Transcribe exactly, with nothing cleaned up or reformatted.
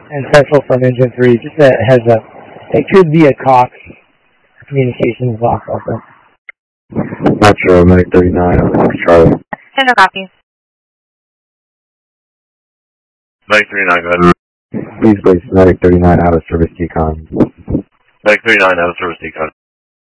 and Central from Engine three. Just a heads up. It could be a Cox communications box also. Metro, Medic thirty-nine, Charlie. Central copy. Medic thirty-nine, go ahead. Please place Medic thirty-nine out of service decon. Medic thirty-nine out of service decon.